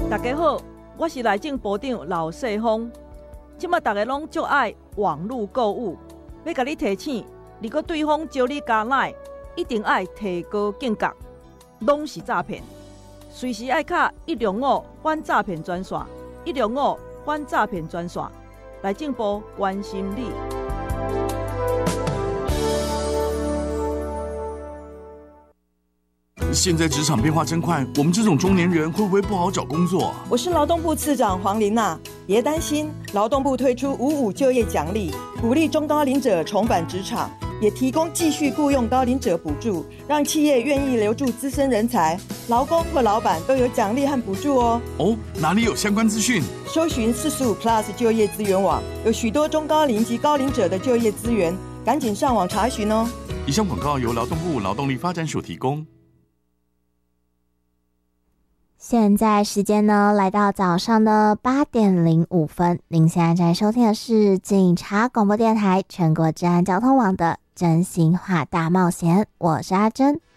大家好，我是内政部长老世峰。即马大家拢足爱网络购物，要甲你提醒，如果对方招你加赖，一定爱提高警觉，拢是诈骗。随时爱卡105反诈骗专线，105反诈骗专线，内政部关心你。 现在职场变化真快，我们这种中年人会不会不好找工作？ 我是劳动部次长黄琳娜，别担心，劳动部推出55就业奖励，鼓励中高龄者重返职场，也提供继续雇用高龄者补助，让企业愿意留住资深人才，劳工或老板都有奖励和补助哦。 哪里有相关资讯？ 搜寻45Plus 就业资源网，有许多中高龄及高龄者的就业资源，赶紧上网查询哦。 以上广告由劳动部劳动力发展署提供。 现在时间呢，来到早上的8点05分。您现在在收听的是警察广播电台全国治安交通网的真心话大冒险，我是阿珍。